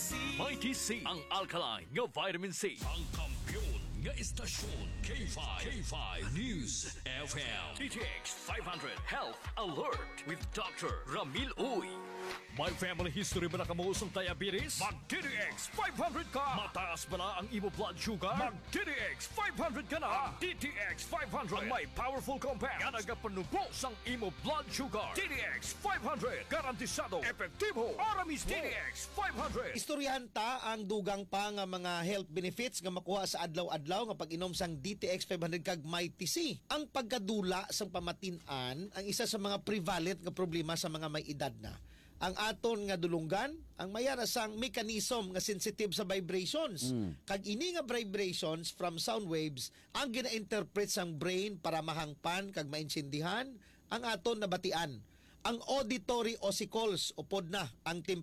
Mighty C, ang alkaline nga vitamin C. Ang kampiyon nga istasyon, K5 News FM. DTX 500 Health Alert with Dr. Ramil Uy. May family history ba na kamuusong diabetes? Mag-DTX 500 ka! Mataas ba na ang imo blood sugar? Mag-DTX 500 ka na! Ang DTX 500 ang may powerful compound nga nagapanubos ang imo blood sugar. DTX 500 garantisado, epektibo, aramis DTX 500. Istoryahan ta ang dugang pa nga mga health benefits nga makuha sa adlaw-adlaw nga pag-inom sang DTX 500 kag Mighty C. Ang pagkadula sang pamatin-an ang isa sa mga prevalent nga problema sa mga may edad na. Ang aton nga dulunggan, ang mayara sang mechanism nga sensitive sa vibrations. Kag ini nga vibrations from sound waves ang gina-interpret sang brain para mahangpan kag mainsindihan ang aton nabatian. Ang auditory ossicles upod na ang